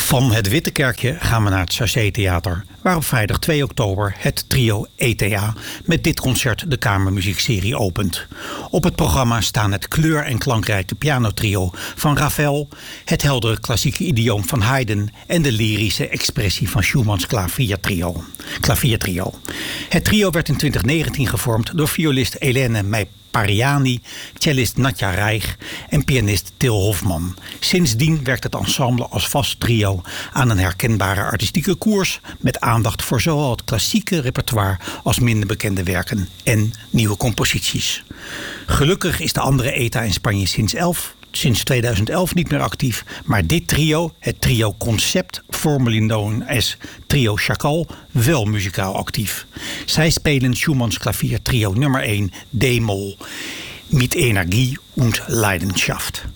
Van het Witte Kerkje gaan we naar het Chassé Theater, waar op vrijdag 2 oktober het trio ETA met dit concert de kamermuziekserie opent. Op het programma staan het kleur- en klankrijke pianotrio van Ravel, het heldere klassieke idioom van Haydn en de lyrische expressie van Schumanns klaviertrio. Het trio werd in 2019 gevormd door violist Elene Pariani, cellist Natja Rijg en pianist Til Hofman. Sindsdien werkt het ensemble als vast trio aan een herkenbare artistieke koers met aandacht voor zowel het klassieke repertoire als minder bekende werken en nieuwe composities. Gelukkig is de andere ETA in Spanje sinds 2011 niet meer actief, maar dit trio, het trio Concept, formerly known as Trio Chacal, wel muzikaal actief. Zij spelen Schumanns klaviertrio nummer 1 D-Moll, mit Energie und Leidenschaft.